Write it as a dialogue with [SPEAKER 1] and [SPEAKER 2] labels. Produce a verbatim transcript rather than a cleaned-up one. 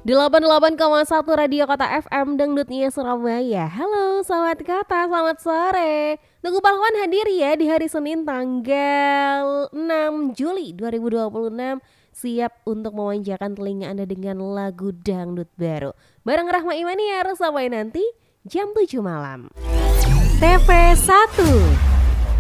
[SPEAKER 1] delapan puluh delapan koma satu Radio Kota F M Dangdutnya Surabaya. Halo Sobat Kota, selamat sore. Tunggu Pahlawan hadir ya di hari Senin tanggal enam Juli dua ribu dua puluh enam. Siap untuk memanjakan telinga Anda dengan lagu dangdut baru. Bareng Rahma Imaniar sampai nanti jam tujuh malam. T V satu